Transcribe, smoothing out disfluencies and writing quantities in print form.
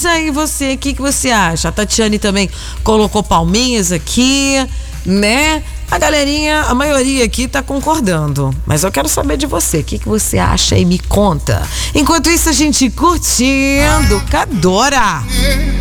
aí você, o que você acha? A Tatiane também colocou palminhas aqui, né? A galerinha, a maioria aqui tá concordando, mas eu quero saber de você, o que você acha e me conta. Enquanto isso, a gente curtindo Cadora.